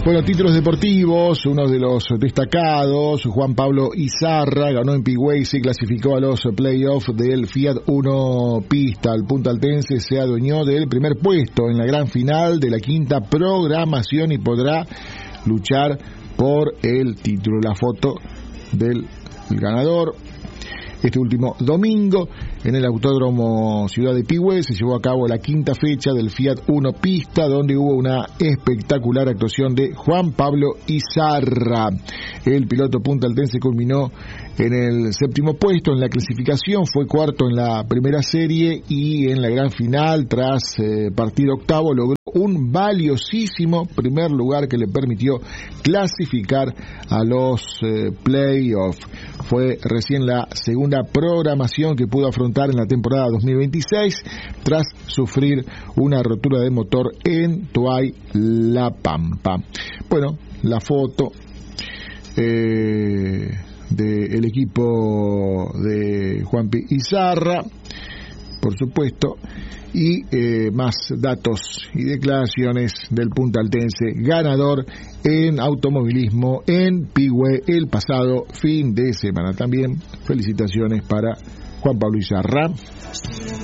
Bueno, títulos deportivos, uno de los destacados, Juan Pablo Izarra ganó en Pigüey, se clasificó a los playoffs del Fiat Uno Pista. El puntaltense se adueñó del primer puesto en la gran final de la quinta programación y podrá luchar por el título. La foto del ganador. Este último domingo, en el Autódromo Ciudad de Pigüey, se llevó a cabo la quinta fecha del Fiat Uno Pista, donde hubo una espectacular actuación de Juan Pablo Izarra. El piloto puntaltense culminó en el séptimo puesto en la clasificación, fue cuarto en la primera serie y en la gran final, tras partir octavo, logró un valiosísimo primer lugar que le permitió clasificar a los playoffs. Fue recién la segunda programación que pudo afrontar en la temporada 2026 tras sufrir una rotura de motor en Toay La Pampa. Bueno, la foto del equipo de Juanpi Izarra, por supuesto, y más datos y declaraciones del puntaltense ganador en automovilismo en Pigüey el pasado fin de semana. También felicitaciones para Juan Pablo Izarra.